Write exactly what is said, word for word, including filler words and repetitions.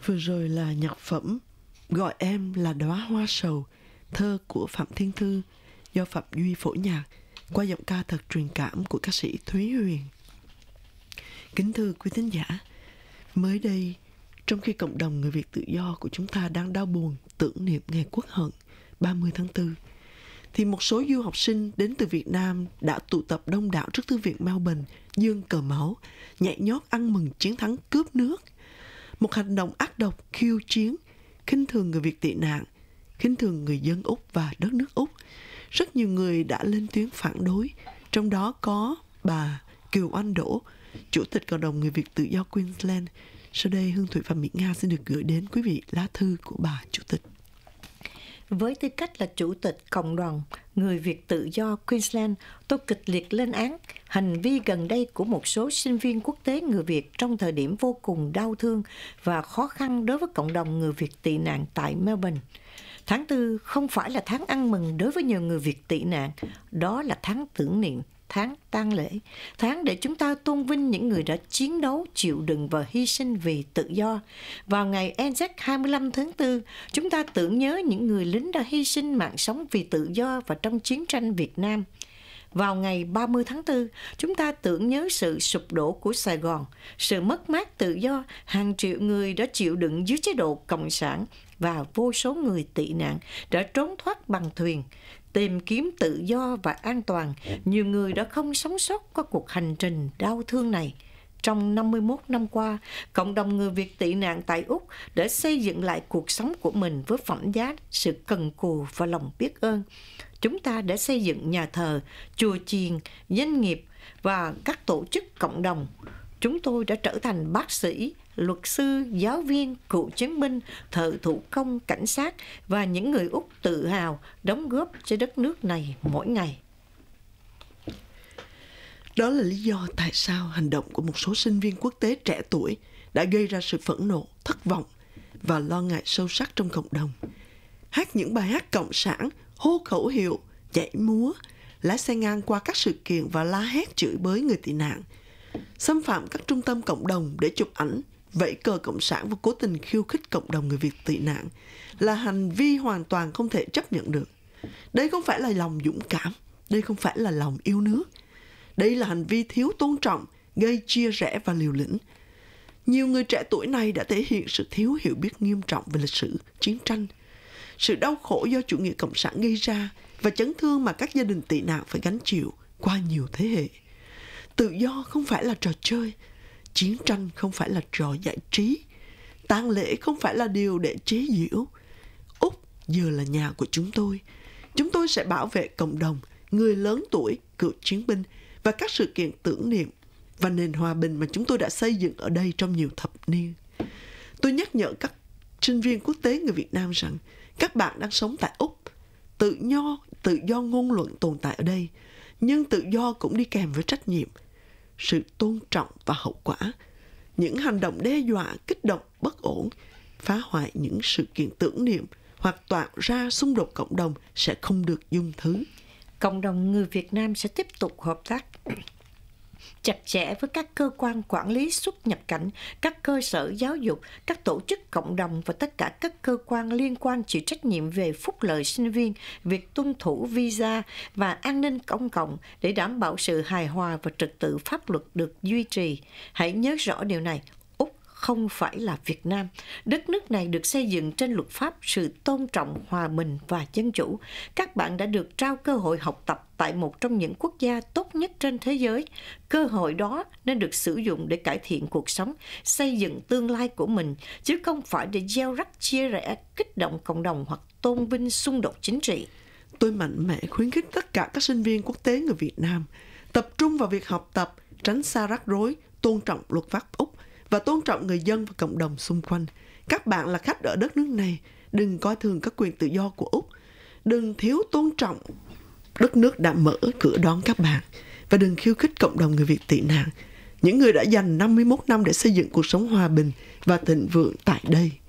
Vừa rồi là nhạc phẩm Gọi Em Là Đóa Hoa Sầu, thơ của Phạm Thiên Thư do Phạm Duy phổ nhạc qua giọng ca thật truyền cảm của ca sĩ Thúy Huyền. Kính thưa quý thính giả, mới đây, trong khi cộng đồng người Việt tự do của chúng ta đang đau buồn tưởng niệm ngày Quốc hận ba mươi tháng tư, thì một số du học sinh đến từ Việt Nam đã tụ tập đông đảo trước thư viện Melbourne, giương cờ máu, nhảy nhót ăn mừng chiến thắng cướp nước. Một hành động ác độc, khiêu chiến, khinh thường người Việt tị nạn, khinh thường người dân Úc và đất nước Úc. Rất nhiều người đã lên tiếng phản đối, trong đó có bà Kiều Oanh Đỗ, Chủ tịch cộng đồng người Việt tự do Queensland. Sau đây, Hương Thủy và Mỹ Nga xin được gửi đến quý vị lá thư của bà Chủ tịch. Với tư cách là Chủ tịch Cộng đoàn Người Việt Tự do Queensland, tôi kịch liệt lên án hành vi gần đây của một số sinh viên quốc tế người Việt trong thời điểm vô cùng đau thương và khó khăn đối với cộng đồng người Việt tị nạn tại Melbourne. Tháng tư không phải là tháng ăn mừng đối với nhiều người Việt tị nạn, đó là tháng tưởng niệm, tháng tang lễ, tháng để chúng ta tôn vinh những người đã chiến đấu, chịu đựng và hy sinh vì tự do. Vào ngày Anzac hai mươi lăm tháng tư, chúng ta tưởng nhớ những người lính đã hy sinh mạng sống vì tự do và trong chiến tranh Việt Nam. Vào ngày ba mươi tháng tư, chúng ta tưởng nhớ sự sụp đổ của Sài Gòn, sự mất mát tự do hàng triệu người đã chịu đựng dưới chế độ Cộng sản và vô số người tị nạn đã trốn thoát bằng thuyền. Tìm kiếm tự do và an toàn, nhiều người đã không sống sót qua cuộc hành trình đau thương này. Trong năm mươi mốt năm qua, cộng đồng người Việt tị nạn tại Úc đã xây dựng lại cuộc sống của mình với phẩm giá, sự cần cù và lòng biết ơn. Chúng ta đã xây dựng nhà thờ, chùa chiền, doanh nghiệp và các tổ chức cộng đồng. Chúng tôi đã trở thành bác sĩ, luật sư, giáo viên, cựu chiến binh, thợ thủ công, cảnh sát và những người Úc tự hào đóng góp cho đất nước này mỗi ngày. Đó là lý do tại sao hành động của một số sinh viên quốc tế trẻ tuổi đã gây ra sự phẫn nộ, thất vọng và lo ngại sâu sắc trong cộng đồng. Hát những bài hát cộng sản, hô khẩu hiệu, nhảy múa, lái xe ngang qua các sự kiện và la hét chửi bới người tị nạn, xâm phạm các trung tâm cộng đồng để chụp ảnh, vẫy cờ cộng sản và cố tình khiêu khích cộng đồng người Việt tị nạn là hành vi hoàn toàn không thể chấp nhận được. Đây không phải là lòng dũng cảm, đây không phải là lòng yêu nước. Đây là hành vi thiếu tôn trọng, gây chia rẽ và liều lĩnh. Nhiều người trẻ tuổi này đã thể hiện sự thiếu hiểu biết nghiêm trọng về lịch sử chiến tranh, sự đau khổ do chủ nghĩa cộng sản gây ra và chấn thương mà các gia đình tị nạn phải gánh chịu qua nhiều thế hệ. Tự do không phải là trò chơi, chiến tranh không phải là trò giải trí, tang lễ không phải là điều để chế giễu. Úc giờ là nhà của chúng tôi. Chúng tôi sẽ bảo vệ cộng đồng, người lớn tuổi, cựu chiến binh và các sự kiện tưởng niệm và nền hòa bình mà chúng tôi đã xây dựng ở đây trong nhiều thập niên. Tôi nhắc nhở các sinh viên quốc tế người Việt Nam rằng các bạn đang sống tại Úc. Tự do, tự do ngôn luận tồn tại ở đây, nhưng tự do cũng đi kèm với trách nhiệm, sự tôn trọng và hậu quả. Những hành động đe dọa, kích động, bất ổn, phá hoại những sự kiện tưởng niệm hoặc tạo ra xung đột cộng đồng sẽ không được dung thứ. Cộng đồng người Việt Nam sẽ tiếp tục hợp tác chặt chẽ với các cơ quan quản lý xuất nhập cảnh, các cơ sở giáo dục, các tổ chức cộng đồng và tất cả các cơ quan liên quan chịu trách nhiệm về phúc lợi sinh viên, việc tuân thủ visa và an ninh công cộng để đảm bảo sự hài hòa và trật tự pháp luật được duy trì. Hãy nhớ rõ điều này. Không phải là Việt Nam. Đất nước này được xây dựng trên luật pháp, sự tôn trọng, hòa bình và dân chủ. Các bạn đã được trao cơ hội học tập tại một trong những quốc gia tốt nhất trên thế giới. Cơ hội đó nên được sử dụng để cải thiện cuộc sống, xây dựng tương lai của mình, chứ không phải để gieo rắc chia rẽ, kích động cộng đồng hoặc tôn vinh xung đột chính trị. Tôi mạnh mẽ khuyến khích tất cả các sinh viên quốc tế người Việt Nam tập trung vào việc học tập, tránh xa rắc rối, tôn trọng luật pháp Úc và tôn trọng người dân và cộng đồng xung quanh. Các bạn là khách ở đất nước này, đừng coi thường các quyền tự do của Úc. Đừng thiếu tôn trọng đất nước đã mở cửa đón các bạn. Và đừng khiêu khích cộng đồng người Việt tị nạn, những người đã dành năm mươi mốt năm để xây dựng cuộc sống hòa bình và thịnh vượng tại đây.